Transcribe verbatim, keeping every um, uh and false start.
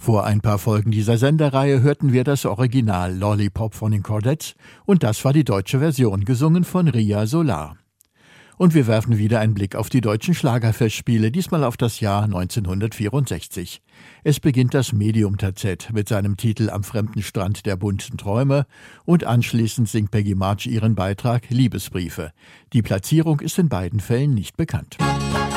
Vor ein paar Folgen dieser Sendereihe hörten wir das Original Lollipop von den Chordettes und das war die deutsche Version, gesungen von Ria Solar. Und wir werfen wieder einen Blick auf die deutschen Schlagerfestspiele, diesmal auf das Jahr neunzehnhundertvierundsechzig. Es beginnt das Medium-Terzett mit seinem Titel Am fremden Strand der bunten Träume und anschließend singt Peggy March ihren Beitrag Liebesbriefe. Die Platzierung ist in beiden Fällen nicht bekannt.